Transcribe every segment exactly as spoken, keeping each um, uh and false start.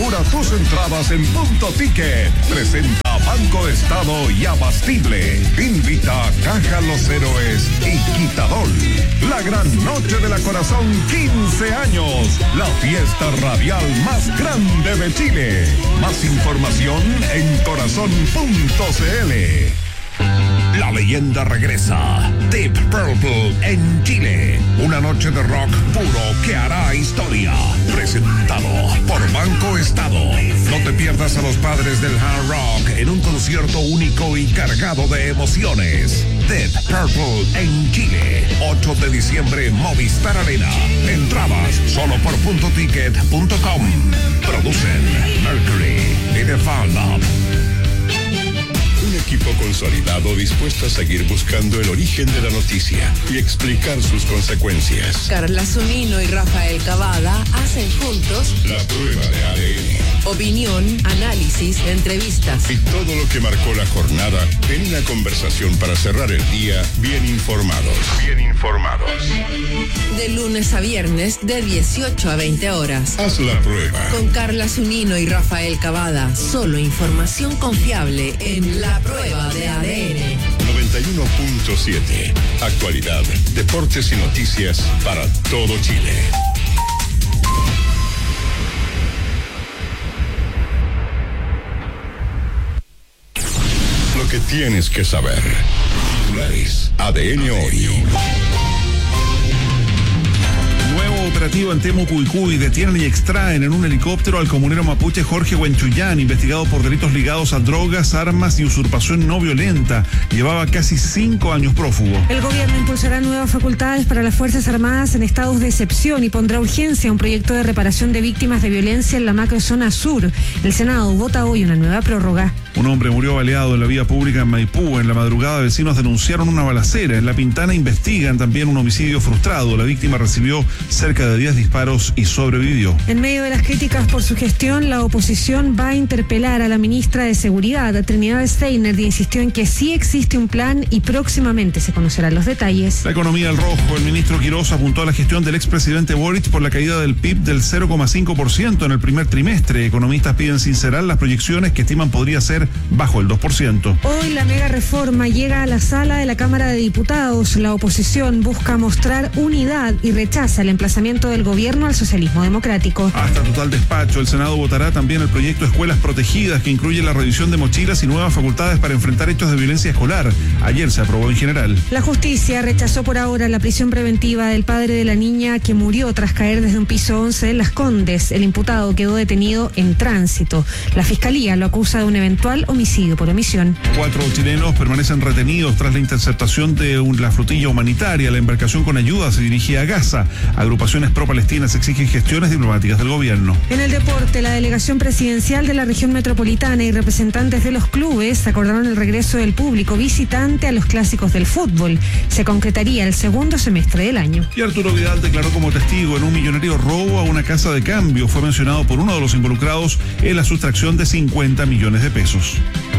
Asegura tus entradas en Punto Ticket. Presenta Banco Estado y Abastible. Invita a Caja Los Héroes y Quitadol. La gran noche de la Corazón, quince años. La fiesta radial más grande de Chile. Más información en corazón punto c l. La leyenda regresa. Deep Purple en Chile. Una noche de rock puro que hará historia. Presentado por Banco Estado. No te pierdas a los padres del hard rock en un concierto único y cargado de emociones. Deep Purple en Chile. ocho de diciembre, Movistar Arena. Entradas solo por punto ticket punto com. Producen Mercury y The Fan Lab. Un equipo consolidado dispuesto a seguir buscando el origen de la noticia y explicar sus consecuencias. Carla Zunino y Rafael Cavada hacen juntos la prueba de A D N. Opinión, análisis, entrevistas. Y todo lo que marcó la jornada en una conversación para cerrar el día bien informados. Bien informados. De lunes a viernes, de dieciocho a veinte horas. Haz la prueba. Con Carla Zunino y Rafael Cavada. Solo información confiable en La Prueba de A D N. noventa y uno punto siete. Actualidad, deportes y noticias para todo Chile. Lo que tienes que saber. Titulares. A D N hoy. Operativo en Temucuicui detienen y extraen en un helicóptero al comunero mapuche Jorge Huenchuyán, investigado por delitos ligados a drogas, armas y usurpación no violenta. Llevaba casi cinco años prófugo. El gobierno impulsará nuevas facultades para las Fuerzas Armadas en estados de excepción y pondrá urgencia a un proyecto de reparación de víctimas de violencia en la macrozona sur. El Senado vota hoy una nueva prórroga. Un hombre murió baleado en la vía pública en Maipú. En la madrugada, vecinos denunciaron una balacera. En La Pintana investigan también un homicidio frustrado. La víctima recibió cerca de diez disparos y sobrevivió. En medio de las críticas por su gestión, la oposición va a interpelar a la ministra de Seguridad, Trinidad Steiner, y insistió en que sí existe un plan y próximamente se conocerán los detalles. La economía al rojo. El ministro Quiroz apuntó a la gestión del expresidente Boric por la caída del P I B del cero coma cinco por ciento en el primer trimestre. Economistas piden sincerar las proyecciones que estiman podría ser bajo el dos por ciento. Hoy la mega reforma llega a la sala de la Cámara de Diputados. La oposición busca mostrar unidad y rechaza el emplazamiento del gobierno al socialismo democrático. Hasta total despacho, el Senado votará también el proyecto Escuelas Protegidas, que incluye la revisión de mochilas y nuevas facultades para enfrentar hechos de violencia escolar. Ayer se aprobó en general. La justicia rechazó por ahora la prisión preventiva del padre de la niña que murió tras caer desde un piso once en Las Condes. El imputado quedó detenido en tránsito. La fiscalía lo acusa de un eventual homicidio por omisión. Cuatro chilenos permanecen retenidos tras la interceptación de un, la flotilla humanitaria. La embarcación con ayuda se dirigía a Gaza. Agrupaciones pro-palestinas exigen gestiones diplomáticas del gobierno. En el deporte, la delegación presidencial de la región metropolitana y representantes de los clubes acordaron el regreso del público visitante a los clásicos del fútbol. Se concretaría el segundo semestre del año. Y Arturo Vidal declaró como testigo en un millonario robo a una casa de cambio. Fue mencionado por uno de los involucrados en la sustracción de cincuenta millones de pesos.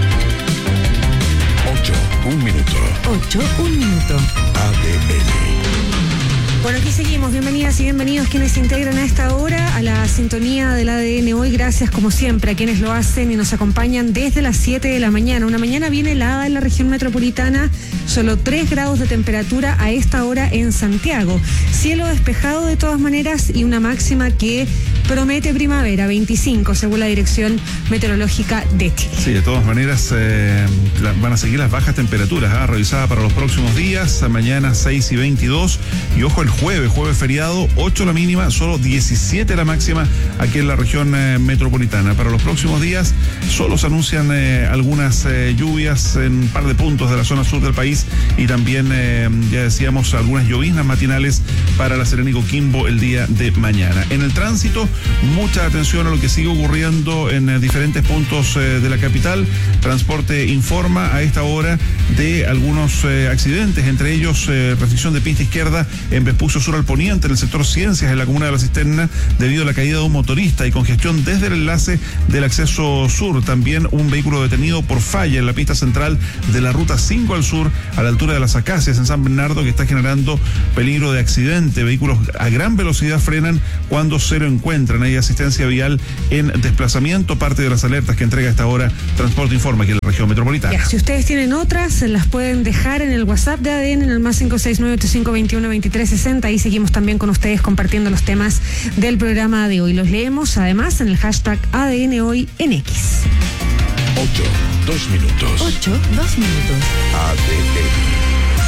Ocho, un minuto. Ocho, un minuto. A D N. Bueno, aquí seguimos. Bienvenidas y bienvenidos quienes se integran a esta hora a la sintonía del A D N hoy. Gracias como siempre a quienes lo hacen y nos acompañan desde las siete de la mañana. Una mañana bien helada en la región metropolitana, solo tres grados de temperatura a esta hora en Santiago. Cielo despejado de todas maneras y una máxima que promete primavera, veinticinco según la Dirección Meteorológica de Chile. Sí, de todas maneras eh, la, van a seguir las bajas temperaturas, ¿eh? Revisada para los próximos días, mañana seis y veintidós, y ojo el jueves, jueves feriado, ocho la mínima, solo diecisiete la máxima aquí en la región eh, metropolitana. Para los próximos días solo se anuncian eh, algunas eh, lluvias en un par de puntos de la zona sur del país y también, eh, ya decíamos, algunas lloviznas matinales para la Serena y Coquimbo el día de mañana. En el tránsito, mucha atención a lo que sigue ocurriendo en eh, diferentes puntos eh, de la capital. Transporte informa a esta hora de algunos eh, accidentes, entre ellos eh, restricción de pista izquierda en Vespucio Sur al Poniente, en el sector Ciencias, en la comuna de La Cisterna, debido a la caída de un motorista y congestión desde el enlace del acceso sur. También un vehículo detenido por falla en la pista central de la ruta cinco al sur, a la altura de las Acacias, en San Bernardo, que está generando peligro de accidente. Vehículos a gran velocidad frenan cuando se lo encuentran. Hay asistencia vial en desplazamiento, parte de las alertas que entrega a esta hora Transporte Informa aquí en la región metropolitana. Ya, si ustedes tienen otras, se las pueden dejar en el WhatsApp de A D N en el más cinco seis nueve ocho cinco dos uno dos tres seis cero. Ahí seguimos también con ustedes compartiendo los temas del programa de hoy. Los leemos además en el hashtag A D N Hoy en X. Ocho, dos minutos. Ocho, dos minutos. A D N.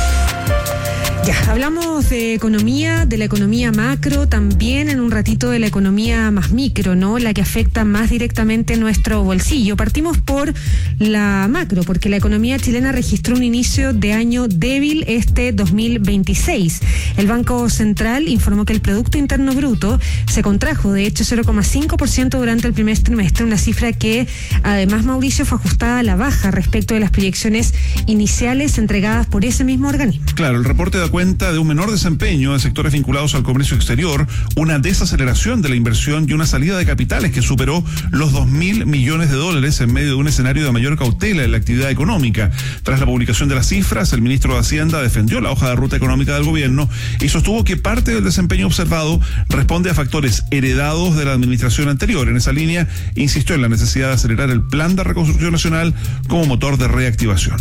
Ya, hablamos de economía, de la economía macro, también en un ratito de la economía más micro, ¿no? La que afecta más directamente nuestro bolsillo. Partimos por la macro, porque la economía chilena registró un inicio de año débil este dos mil veintiséis. El Banco Central informó que el Producto Interno Bruto se contrajo, de hecho, cero coma cinco por ciento durante el primer trimestre, una cifra que, además, Mauricio, fue ajustada a la baja respecto de las proyecciones iniciales entregadas por ese mismo organismo. Claro, el reporte da cuenta de un menor desempeño de sectores vinculados al comercio exterior, una desaceleración de la inversión y una salida de capitales que superó los dos mil millones de dólares en medio de un escenario de mayor cautela en la actividad económica. Tras la publicación de las cifras, el ministro de Hacienda defendió la hoja de ruta económica del gobierno y sostuvo que parte del desempeño observado responde a factores heredados de la administración anterior. En esa línea, insistió en la necesidad de acelerar el plan de reconstrucción nacional como motor de reactivación.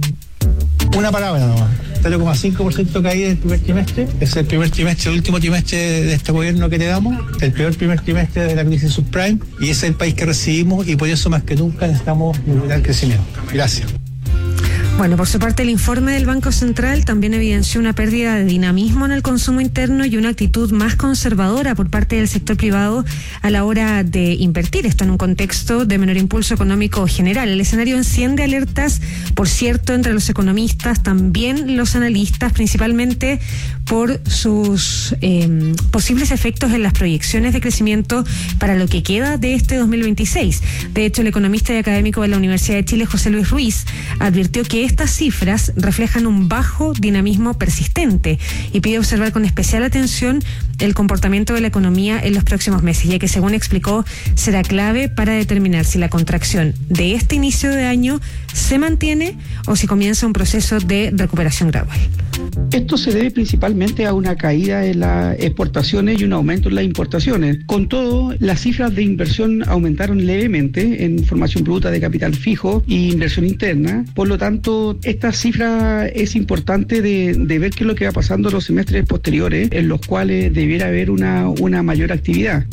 Una palabra nomás, cero coma cinco por ciento caída del primer trimestre. Es el primer trimestre, el último trimestre de este gobierno que le damos, el peor primer trimestre de la crisis subprime, y ese es el país que recibimos, y por eso más que nunca necesitamos lograr crecimiento. Gracias. Bueno, por su parte, el informe del Banco Central también evidenció una pérdida de dinamismo en el consumo interno y una actitud más conservadora por parte del sector privado a la hora de invertir. Esto en un contexto de menor impulso económico general. El escenario enciende alertas, por cierto, entre los economistas, también los analistas, principalmente por sus eh, posibles efectos en las proyecciones de crecimiento para lo que queda de este dos mil veintiséis. De hecho, el economista y académico de la Universidad de Chile, José Luis Ruiz, advirtió que estas cifras reflejan un bajo dinamismo persistente y pide observar con especial atención el comportamiento de la economía en los próximos meses, ya que, según explicó, será clave para determinar si la contracción de este inicio de año se mantiene o si comienza un proceso de recuperación gradual. Esto se debe principalmente a una caída en las exportaciones y un aumento en las importaciones. Con todo, las cifras de inversión aumentaron levemente en formación bruta de capital fijo e inversión interna. Por lo tanto, esta cifra es importante de, de ver qué es lo que va pasando en los semestres posteriores, en los cuales debiera haber una, una mayor actividad.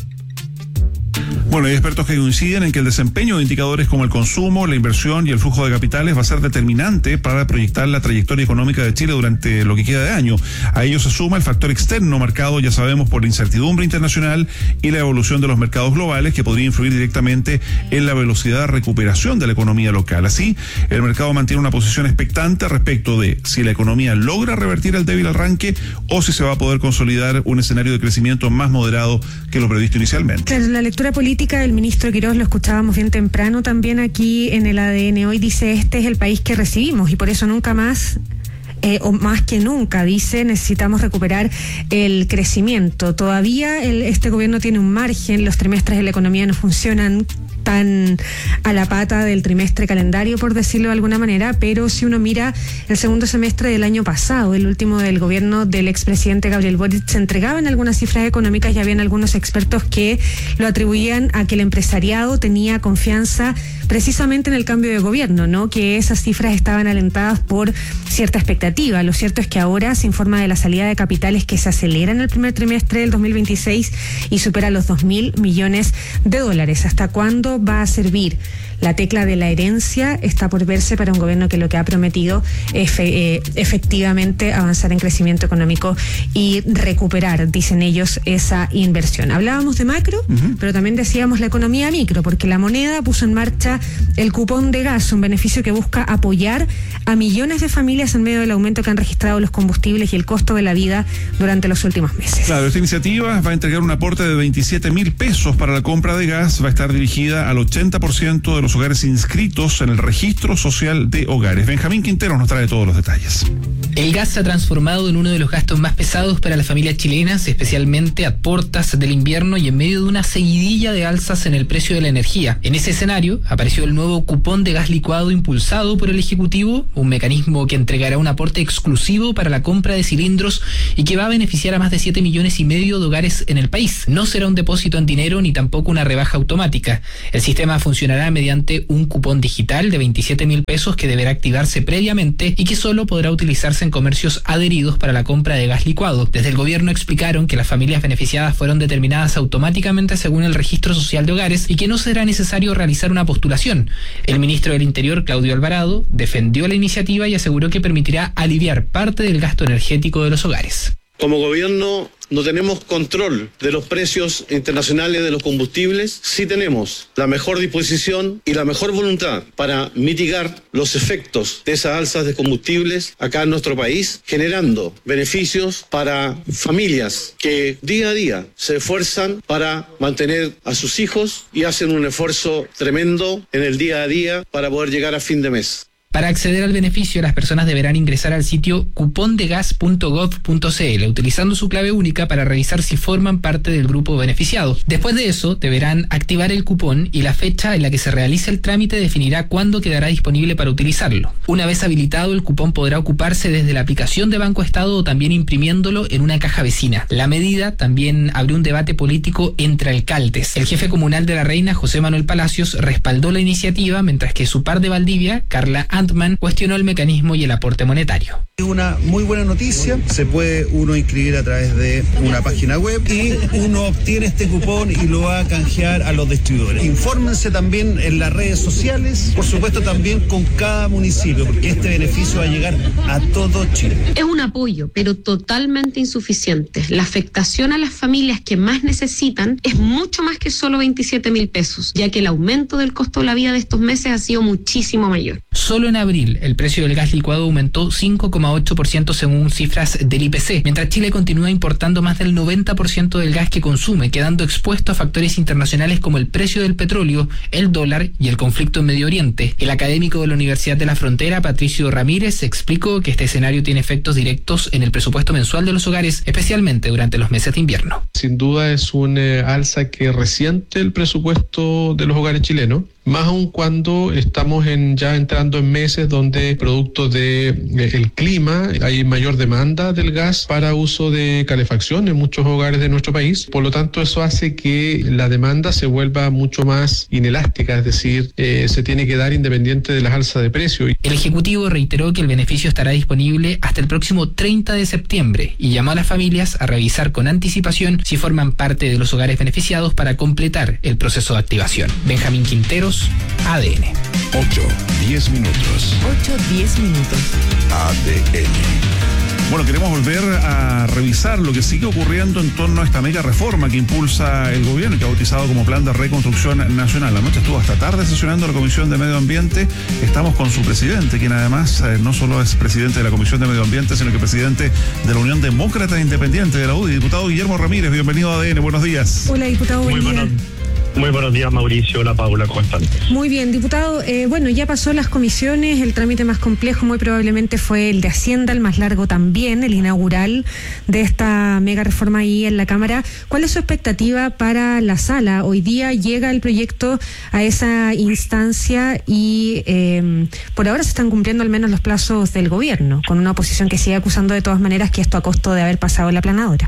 Bueno, hay expertos que coinciden en que el desempeño de indicadores como el consumo, la inversión y el flujo de capitales va a ser determinante para proyectar la trayectoria económica de Chile durante lo que queda de año. A ello se suma el factor externo marcado, ya sabemos, por la incertidumbre internacional y la evolución de los mercados globales, que podría influir directamente en la velocidad de recuperación de la economía local. Así, el mercado mantiene una posición expectante respecto de si la economía logra revertir el débil arranque o si se va a poder consolidar un escenario de crecimiento más moderado que lo previsto inicialmente. Claro, la lectura política del ministro Quirós, lo escuchábamos bien temprano también aquí en el A D N Hoy, dice: este es el país que recibimos y por eso nunca más Eh, o más que nunca, dice, necesitamos recuperar el crecimiento. Todavía el, este gobierno tiene un margen, los trimestres de la economía no funcionan tan a la pata del trimestre calendario, por decirlo de alguna manera, pero si uno mira el segundo semestre del año pasado, el último del gobierno del expresidente Gabriel Boric, se entregaban algunas cifras económicas y habían algunos expertos que lo atribuían a que el empresariado tenía confianza precisamente en el cambio de gobierno, ¿no? Que esas cifras estaban alentadas por cierta expectativa. Lo cierto es que ahora se informa de la salida de capitales que se acelera en el primer trimestre del dos mil veintiséis y supera los dos mil millones de dólares. ¿Hasta cuándo va a servir la tecla de la herencia? Está por verse para un gobierno que lo que ha prometido es eh, efectivamente avanzar en crecimiento económico y recuperar, dicen ellos, esa inversión. Hablábamos de macro, uh-huh. pero también decíamos la economía micro, porque la moneda puso en marcha el cupón de gas, un beneficio que busca apoyar a millones de familias en medio del aumento que han registrado los combustibles y el costo de la vida durante los últimos meses. Claro, esta iniciativa va a entregar un aporte de veintisiete mil pesos para la compra de gas, va a estar dirigida al ochenta por ciento de los hogares inscritos en el registro social de hogares. Benjamín Quinteros nos trae todos los detalles. El gas se ha transformado en uno de los gastos más pesados para las familias chilenas, especialmente a puertas del invierno y en medio de una seguidilla de alzas en el precio de la energía. En ese escenario apareció el nuevo cupón de gas licuado impulsado por el Ejecutivo, un mecanismo que entregará un aporte exclusivo para la compra de cilindros y que va a beneficiar a más de siete millones y medio de hogares en el país. No será un depósito en dinero ni tampoco una rebaja automática. El sistema funcionará mediante un cupón digital de veintisiete mil pesos que deberá activarse previamente y que solo podrá utilizarse en comercios adheridos para la compra de gas licuado. Desde el gobierno explicaron que las familias beneficiadas fueron determinadas automáticamente según el registro social de hogares y que no será necesario realizar una postulación. El ministro del Interior, Claudio Alvarado, defendió la iniciativa y aseguró que permitirá aliviar parte del gasto energético de los hogares. Como gobierno no tenemos control de los precios internacionales de los combustibles, sí tenemos la mejor disposición y la mejor voluntad para mitigar los efectos de esas alzas de combustibles acá en nuestro país, generando beneficios para familias que día a día se esfuerzan para mantener a sus hijos y hacen un esfuerzo tremendo en el día a día para poder llegar a fin de mes. Para acceder al beneficio, las personas deberán ingresar al sitio cupondegas punto gov punto cl utilizando su clave única para revisar si forman parte del grupo beneficiado. Después de eso, deberán activar el cupón y la fecha en la que se realice el trámite definirá cuándo quedará disponible para utilizarlo. Una vez habilitado, el cupón podrá ocuparse desde la aplicación de Banco Estado o también imprimiéndolo en una caja vecina. La medida también abrió un debate político entre alcaldes. El jefe comunal de La Reina, José Manuel Palacios, respaldó la iniciativa, mientras que su par de Valdivia, Carla Antman, cuestionó el mecanismo y el aporte monetario. Es una muy buena noticia, se puede uno inscribir a través de una página web y uno obtiene este cupón y lo va a canjear a los distribuidores. Infórmense también en las redes sociales, por supuesto también con cada municipio, porque este beneficio va a llegar a todo Chile. Es un apoyo, pero totalmente insuficiente. La afectación a las familias que más necesitan es mucho más que solo veintisiete mil pesos, ya que el aumento del costo de la vida de estos meses ha sido muchísimo mayor. Solo en abril, el precio del gas licuado aumentó cinco coma ocho por ciento según cifras del I P C, mientras Chile continúa importando más del noventa por ciento del gas que consume, quedando expuesto a factores internacionales como el precio del petróleo, el dólar y el conflicto en Medio Oriente. El académico de la Universidad de la Frontera, Patricio Ramírez, explicó que este escenario tiene efectos directos en el presupuesto mensual de los hogares, especialmente durante los meses de invierno. Sin duda es una alza que resiente el presupuesto de los hogares chilenos, más aún cuando estamos en ya entrando en meses donde producto de eh, el clima hay mayor demanda del gas para uso de calefacción en muchos hogares de nuestro país. Por lo tanto, eso hace que la demanda se vuelva mucho más inelástica, es decir, eh, se tiene que dar independiente de las alzas de precio. El Ejecutivo reiteró que el beneficio estará disponible hasta el próximo treinta de septiembre y llamó a las familias a revisar con anticipación si forman parte de los hogares beneficiados para completar el proceso de activación. Benjamín Quinteros, A D N. ocho, diez minutos. ocho, diez minutos. A D N. Bueno, queremos volver a revisar lo que sigue ocurriendo en torno a esta mega reforma que impulsa el gobierno y que ha bautizado como Plan de Reconstrucción Nacional. La noche estuvo hasta tarde sesionando la Comisión de Medio Ambiente. Estamos con su presidente, quien además eh, no solo es presidente de la Comisión de Medio Ambiente, sino que presidente de la Unión Demócrata Independiente de la U D I, diputado Guillermo Ramírez. Bienvenido a A D N, buenos días. Hola, diputado, buen Muy día. buenos, muy buenos días, Mauricio. Hola, Paula, ¿cómo están? Muy bien, diputado. Eh, bueno, ya pasó las comisiones. El trámite más complejo muy probablemente fue el de Hacienda, el más largo también, el inaugural de esta mega reforma ahí en la Cámara. ¿Cuál es su expectativa para la sala? Hoy día llega el proyecto a esa instancia y eh, por ahora se están cumpliendo al menos los plazos del gobierno, con una oposición que sigue acusando de todas maneras que esto a costo de haber pasado la planadora.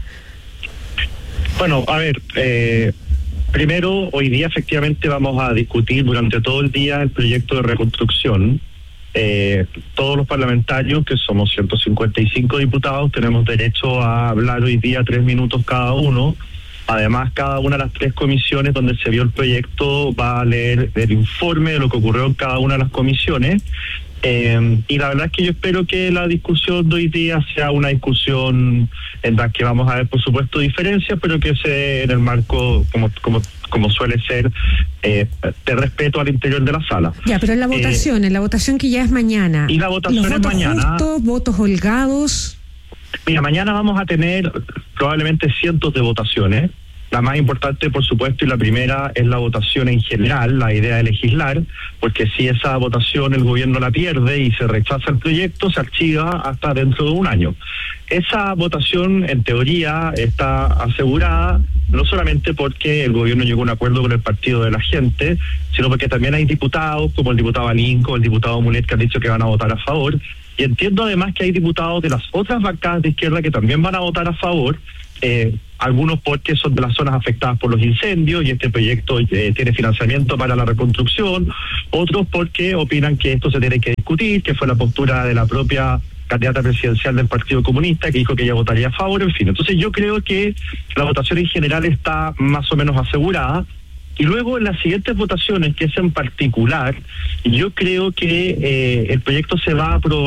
Bueno, a ver, eh, primero, hoy día efectivamente vamos a discutir durante todo el día el proyecto de reconstrucción. Eh, todos los parlamentarios, que somos ciento cincuenta y cinco diputados, tenemos derecho a hablar hoy día tres minutos cada uno. Además, cada una de las tres comisiones donde se vio el proyecto va a leer el informe de lo que ocurrió en cada una de las comisiones. Eh, y la verdad es que yo espero que la discusión de hoy día sea una discusión en la que vamos a ver, por supuesto, diferencias, pero que sea en el marco, como como como suele ser, eh, de respeto al interior de la sala. Ya, pero en la votación, eh, en la votación que ya es mañana. Y la votación es mañana. Justos, votos holgados. Mira, mañana vamos a tener probablemente cientos de votaciones. La más importante, por supuesto, y la primera es la votación en general, la idea de legislar, porque si esa votación el gobierno la pierde y se rechaza el proyecto, se archiva hasta dentro de un año. Esa votación, en teoría, está asegurada no solamente porque el gobierno llegó a un acuerdo con el Partido de la Gente, sino porque también hay diputados, como el diputado Alinco, el diputado Mulet, que han dicho que van a votar a favor. Y entiendo además que hay diputados de las otras bancadas de izquierda que también van a votar a favor, eh, algunos porque son de las zonas afectadas por los incendios y este proyecto eh, tiene financiamiento para la reconstrucción, otros porque opinan que esto se tiene que discutir, que fue la postura de la propia candidata presidencial del Partido Comunista, que dijo que ella votaría a favor, en fin. Entonces yo creo que la votación en general está más o menos asegurada. Y luego en las siguientes votaciones, que es en particular, yo creo que eh, el proyecto se va a aprobar